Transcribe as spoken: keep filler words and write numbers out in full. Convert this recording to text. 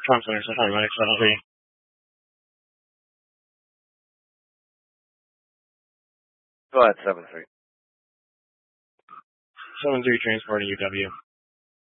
Tom Center, so paramedics, that'll be. Go ahead, seven three. seven three transporting U W.